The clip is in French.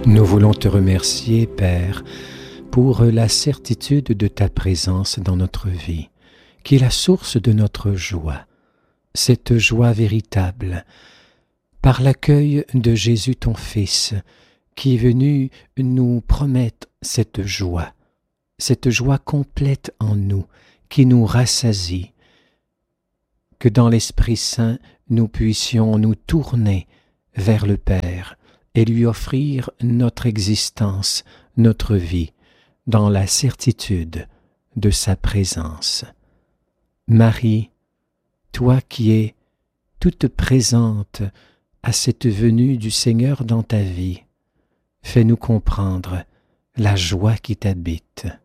Nous voulons te remercier, Père, pour la certitude de ta présence dans notre vie, qui est la source de notre joie, cette joie véritable, par l'accueil de Jésus ton Fils, qui est venu nous promettre cette joie complète en nous, qui nous rassasie, que dans l'Esprit Saint nous puissions nous tourner vers le Père et lui offrir notre existence, notre vie, dans la certitude de sa présence. Marie, toi qui es toute présente à cette venue du Seigneur dans ta vie, fais-nous comprendre la joie qui t'habite.